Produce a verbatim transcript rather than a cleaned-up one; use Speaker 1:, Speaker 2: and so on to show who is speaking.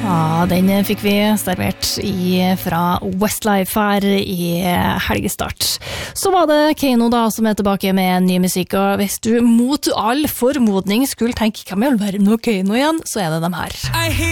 Speaker 1: Ja, den fikk vi servert i, fra Westlife her i helgestart. Så var det Kano da, som er tilbake med ny musikk, og hvis du mot all formodning skulle tenke, hvem i all verden er Kano igjen, så er det dem her.